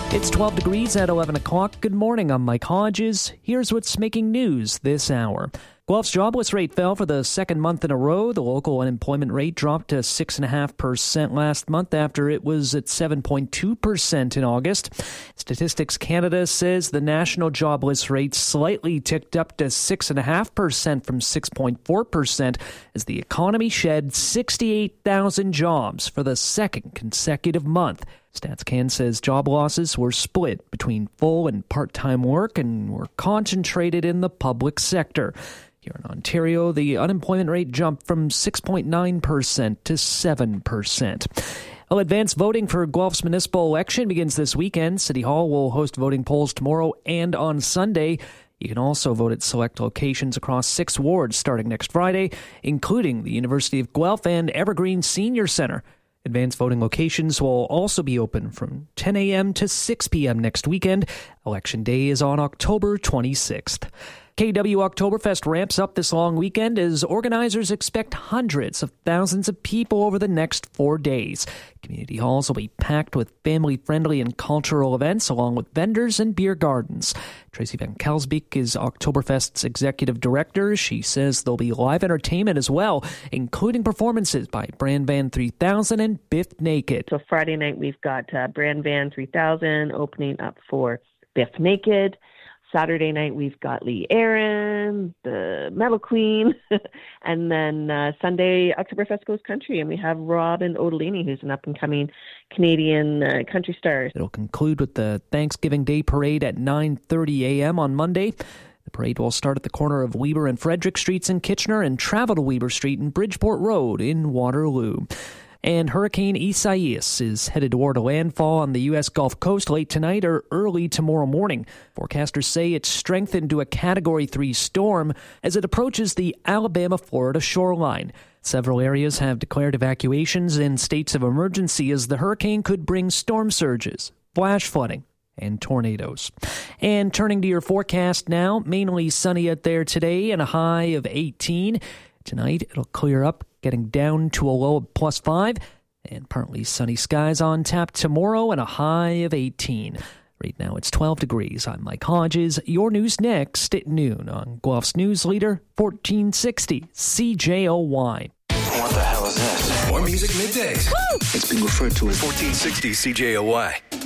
It's 12 degrees at 11 o'clock. Good morning, I'm Mike Hodges. Here's what's making news this hour. Guelph's jobless rate fell for the second month in a row. The local unemployment rate dropped to 6.5% last month after it was at 7.2% in August. Statistics Canada says the national jobless rate slightly ticked up to 6.5% from 6.4% as the economy shed 68,000 jobs for the second consecutive month. StatsCan says job losses were split between full and part-time work and were concentrated in the public sector. Here in Ontario, the unemployment rate jumped from 6.9% to 7%. Advanced voting for Guelph's municipal election begins this weekend. City Hall will host voting polls tomorrow and on Sunday. You can also vote at select locations across 6 wards starting next Friday, including the University of Guelph and Evergreen Senior Centre. Advanced voting locations will also be open from 10 a.m. to 6 p.m. next weekend. Election Day is on October 26th. KW Oktoberfest ramps up this long weekend as organizers expect hundreds of thousands of people over the next 4 days. Community halls will be packed with family-friendly and cultural events along with vendors and beer gardens. Tracy Van Kelsbeek is Oktoberfest's executive director. She says there'll be live entertainment as well, including performances by Brand Van 3000 and Biff Naked. So Friday night we've got Brand Van 3000 opening up for Biff Naked. Saturday night, we've got Lee Aaron, the Metal Queen, and then Sunday, Oktoberfest goes country, and we have Robin Odellini, who's an up-and-coming Canadian country star. It'll conclude with the Thanksgiving Day Parade at 9:30 a.m. on Monday. The parade will start at the corner of Weber and Frederick Streets in Kitchener and travel to Weber Street and Bridgeport Road in Waterloo. And Hurricane Isaias is headed toward a landfall on the U.S. Gulf Coast late tonight or early tomorrow morning. Forecasters say it's strengthened to a Category 3 storm as it approaches the Alabama-Florida shoreline. Several areas have declared evacuations and states of emergency as the hurricane could bring storm surges, flash flooding, and tornadoes. And turning to your forecast now, mainly sunny out there today and a high of 18. Tonight, it'll clear up, getting down to a low of +5, and partly sunny skies on tap tomorrow and a high of 18. Right now, it's 12 degrees. I'm Mike Hodges. Your news next at noon on Guelph's News Leader, 1460 CJOY. What the hell is this? More music middays. Woo! It's being referred to as 1460 CJOY.